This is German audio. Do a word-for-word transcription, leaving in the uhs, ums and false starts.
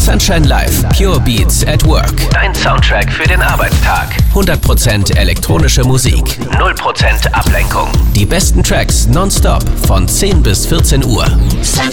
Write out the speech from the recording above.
Sunshine Live, Pure Beats at Work. Dein Soundtrack für den Arbeitstag. hundert Prozent elektronische Musik. null Prozent Ablenkung. Die besten Tracks nonstop von zehn bis vierzehn Uhr. Sunshine